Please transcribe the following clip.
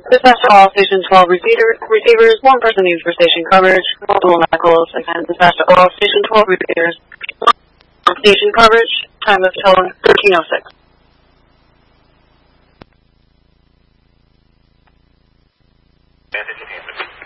Dispatch to all Station 12 receivers. One person needs for station coverage. Multiple medicals. Again, dispatch to all Station 12 receivers. Station coverage. Time of tone 13:06. Advantage